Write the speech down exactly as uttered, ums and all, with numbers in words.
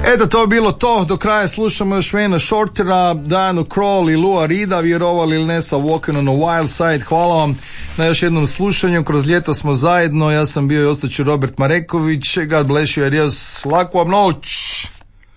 Eto, to je bilo to. Do kraja slušamo još Wayna Shortera, Dianu Krall i Lua Reeda, vjerovali ili ne, sa Walking on a Wild Side. Hvala vam na još jednom slušanju. Kroz ljeto smo zajedno. Ja sam bio i ostaću Robert Mareković. God bless you, adios. Laku vam noć.